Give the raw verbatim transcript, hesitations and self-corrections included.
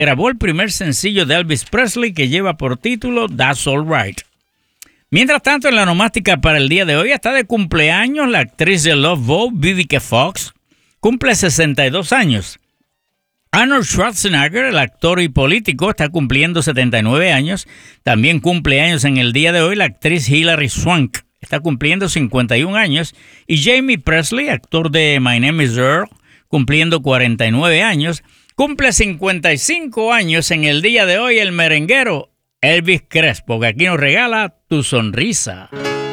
grabó el primer sencillo de Elvis Presley que lleva por título That's All Right. Mientras tanto, en la nomástica para el día de hoy está de cumpleaños la actriz de Love Boat, Vivica Fox, cumple sesenta y dos años. Arnold Schwarzenegger, el actor y político, está cumpliendo setenta y nueve años. También cumple años en el día de hoy la actriz Hilary Swank, está cumpliendo cincuenta y un años. Y Jamie Presley, actor de My Name is Earl, cumpliendo cuarenta y nueve años. Cumple cincuenta y cinco años en el día de hoy el merenguero Elvis Crespo, que aquí nos regala Tu Sonrisa.